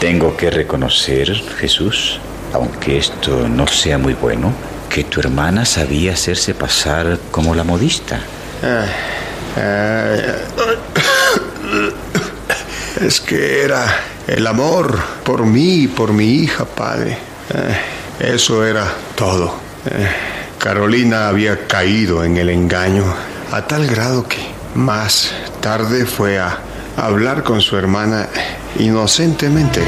Tengo que reconocer, Jesús, aunque esto no sea muy bueno, que tu hermana sabía hacerse pasar como la modista. Es que era el amor por mí y por mi hija, padre. Eso era todo. Carolina había caído en el engaño a tal grado que más tarde fue a hablar con su hermana inocentemente.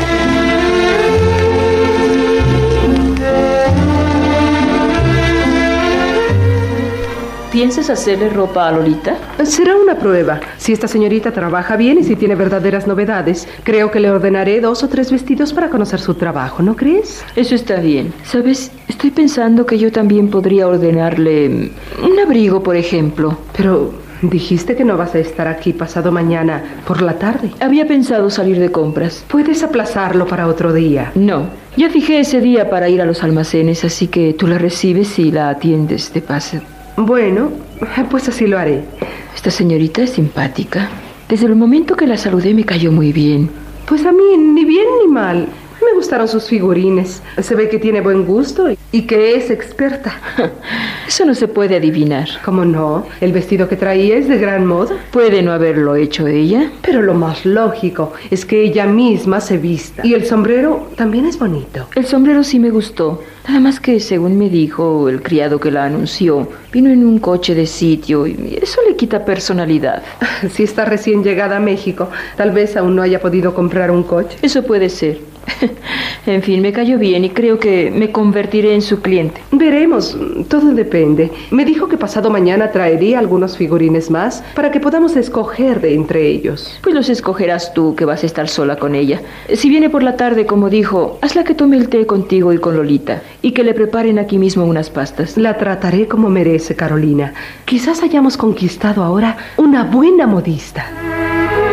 ¿Piensas hacerle ropa a Lolita? Será una prueba. Si esta señorita trabaja bien y si tiene verdaderas novedades, creo que le ordenaré 2 o 3 vestidos para conocer su trabajo, ¿no crees? Eso está bien. ¿Sabes? Estoy pensando que yo también podría ordenarle un abrigo, por ejemplo. Pero dijiste que no vas a estar aquí pasado mañana por la tarde. Había pensado salir de compras. ¿Puedes aplazarlo para otro día? No. Ya fijé ese día para ir a los almacenes, así que tú la recibes y la atiendes de paso. Bueno, pues así lo haré. Esta señorita es simpática. Desde el momento que la saludé me cayó muy bien. Pues a mí ni bien ni mal. Me gustaron sus figurines. Se ve que tiene buen gusto y que es experta. Eso no se puede adivinar. ¿Cómo no? El vestido que traía es de gran moda. ¿Puede no haberlo hecho ella? Pero lo más lógico es que ella misma se vista. Y el sombrero también es bonito. El sombrero sí me gustó. Nada más que, según me dijo el criado que la anunció, vino en un coche de sitio y eso le quita personalidad. Si está recién llegada a México, tal vez aún no haya podido comprar un coche. Eso puede ser. En fin, me cayó bien y creo que me convertiré en su cliente. Veremos, todo depende. Me dijo que pasado mañana traería algunos figurines más para que podamos escoger de entre ellos. Pues los escogerás tú, que vas a estar sola con ella. Si viene por la tarde, como dijo, hazla que tome el té contigo y con Lolita y que le preparen aquí mismo unas pastas. La trataré como merece, Carolina. Quizás hayamos conquistado ahora una buena modista.